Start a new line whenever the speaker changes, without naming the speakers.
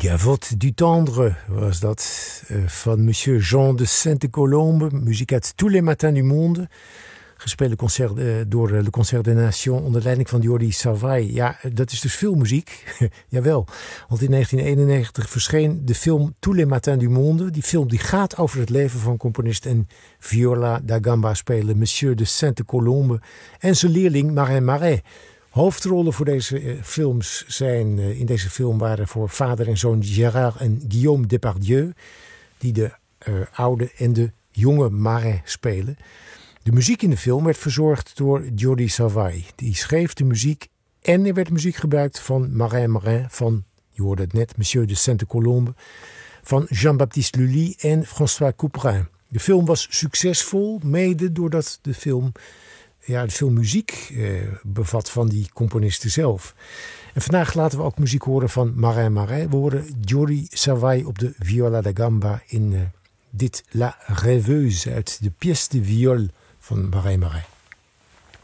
Gavotte du Tendre was dat, van Monsieur Jean de Sainte-Colombe. Muziek uit Tous les Matins du Monde. Gespeeld door Le Concert des Nations onder leiding van Jordi Savall. Ja, dat is dus filmmuziek. Jawel, want in 1991 verscheen de film Tous les Matins du Monde. Die film die gaat over het leven van componist en viola da gamba speler Monsieur de Sainte-Colombe en zijn leerling Marin Marais. Hoofdrollen voor deze films zijn in deze film waren voor vader en zoon Gérard en Guillaume Depardieu, die de oude en de jonge Marais spelen. De muziek in de film werd verzorgd door Jordi Savall. Die schreef de muziek en er werd muziek gebruikt van Marin Marais, van, je hoorde het net, Monsieur de Sainte-Colombe, van Jean-Baptiste Lully en François Couperin. De film was succesvol, mede doordat de film veel muziek bevat van die componisten zelf. En vandaag laten we ook muziek horen van Marin Marais. We horen Jordi Savall op de viola da gamba in dit La Rêveuse uit de pièce de viol van Marin Marais.